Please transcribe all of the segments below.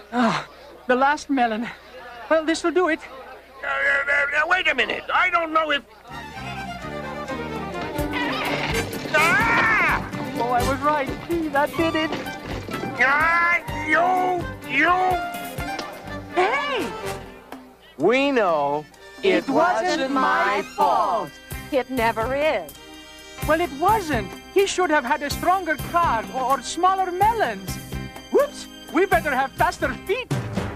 Ah, the last melon. Well, this will do it. Wait a minute. I don't know if... Ah! Oh, I was right. See, that did it. Ah, you... Hey! We know It wasn't my fault. It never is. Well, it wasn't. He should have had a stronger car or smaller melons. Whoops! We better have faster feet.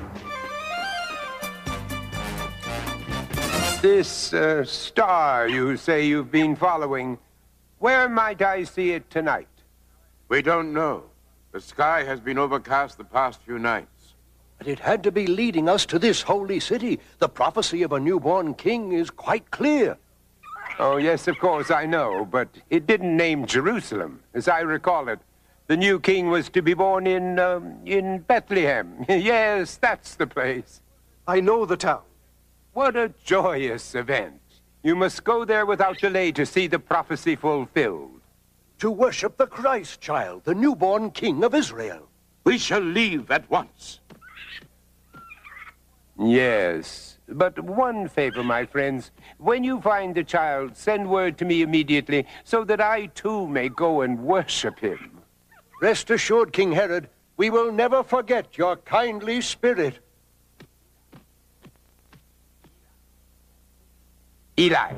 This star you say you've been following, where might I see it tonight? We don't know. The sky has been overcast the past few nights. But it had to be leading us to this holy city. The prophecy of a newborn king is quite clear. Oh, yes, of course, I know, but it didn't name Jerusalem, as I recall it. The new king was to be born in Bethlehem. Yes, that's the place. I know the town. What a joyous event. You must go there without delay to see the prophecy fulfilled. To worship the Christ child, the newborn king of Israel. We shall leave at once. Yes, but one favor, my friends. When you find the child, send word to me immediately so that I too may go and worship him. Rest assured, King Herod, we will never forget your kindly spirit. Eli,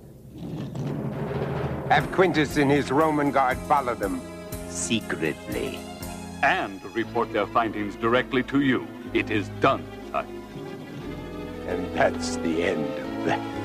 have Quintus and his Roman guard follow them secretly. And report their findings directly to you. It is done, son. And that's the end of that.